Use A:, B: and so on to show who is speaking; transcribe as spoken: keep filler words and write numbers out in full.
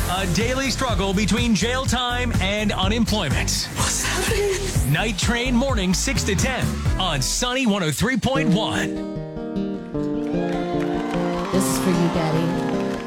A: A daily struggle between jail time and unemployment.
B: What's happening?
A: Night Train morning six to ten on Sunny one oh three point one.
C: This is for you, Daddy.